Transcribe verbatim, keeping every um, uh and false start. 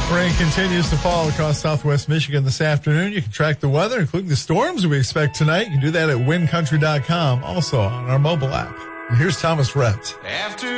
Rain continues to fall across southwest Michigan this afternoon. You can track the weather, including the storms we expect tonight. You can do that at wind country dot com, also on our mobile app. And here's Thomas Rhett. After